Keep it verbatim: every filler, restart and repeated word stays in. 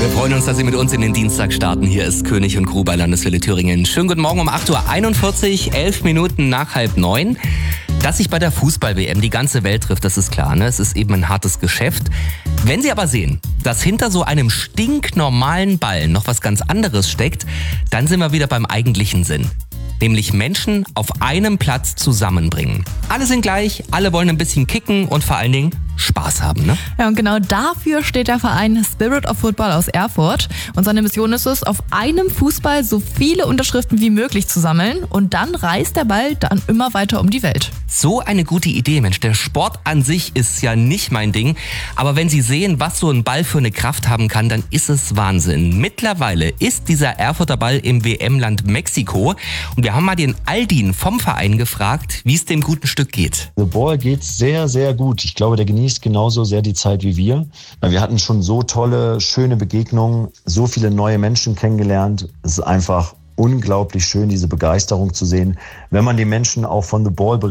Wir freuen uns, dass Sie mit uns in den Dienstag starten. Hier ist König und Crew bei Landeswelle Thüringen. Schönen guten Morgen um acht Uhr einundvierzig, elf Minuten nach halb neun. Dass sich bei der Fußball-W M die ganze Welt trifft, das ist klar, ne? Es ist eben ein hartes Geschäft. Wenn Sie aber sehen, dass hinter so einem stinknormalen Ball noch was ganz anderes steckt, dann sind wir wieder beim eigentlichen Sinn. Nämlich Menschen auf einem Platz zusammenbringen. Alle sind gleich, alle wollen ein bisschen kicken und vor allen Dingen Spaß haben, ne? Ja, und genau dafür steht der Verein Spirit of Football aus Erfurt. Und seine Mission ist es, auf einem Fußball so viele Unterschriften wie möglich zu sammeln. Und dann reist der Ball dann immer weiter um die Welt. So eine gute Idee, Mensch. Der Sport an sich ist ja nicht mein Ding. Aber wenn Sie sehen, was so ein Ball für eine Kraft haben kann, dann ist es Wahnsinn. Mittlerweile ist dieser Erfurter Ball im W M-Land Mexiko. Und wir haben mal den Aldin vom Verein gefragt, wie es dem guten Stück geht. The Ball geht sehr, sehr gut. Ich glaube, der genießt genauso sehr die Zeit wie wir. Wir hatten schon so tolle, schöne Begegnungen, so viele neue Menschen kennengelernt. Es ist einfach unglaublich schön, diese Begeisterung zu sehen, wenn man den Menschen auch von The Ball berichtet.